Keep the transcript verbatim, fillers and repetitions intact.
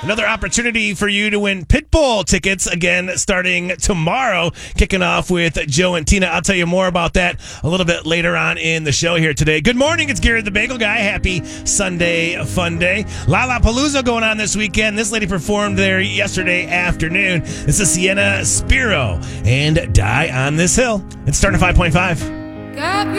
Another opportunity for you to win Pitbull tickets again starting tomorrow, kicking off with Joe and Tina. I'll tell you more about that a little bit later on in the show here today. Good morning, it's Gary the Bagel Guy. Happy Sunday Fun Day. Lollapalooza going on this weekend. This lady performed there yesterday afternoon. This is Sienna Spiro and Die on This Hill. It's starting at five point five.